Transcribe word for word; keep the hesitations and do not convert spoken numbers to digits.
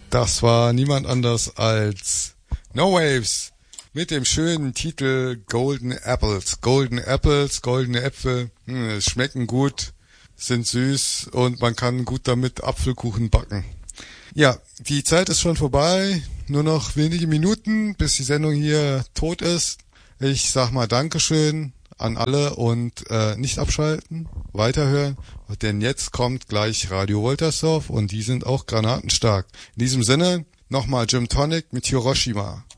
Das war niemand anders als No Waves mit dem schönen Titel Golden Apples. Golden Apples, goldene Äpfel, hm, schmecken gut, sind süß und man kann gut damit Apfelkuchen backen. Ja, die Zeit ist schon vorbei, nur noch wenige Minuten, bis die Sendung hier tot ist. Ich sag mal Dankeschön an alle und äh, nicht abschalten, weiterhören, denn jetzt kommt gleich Radio Woltersdorf und die sind auch granatenstark. In diesem Sinne nochmal Jim Tonic mit Hiroshima.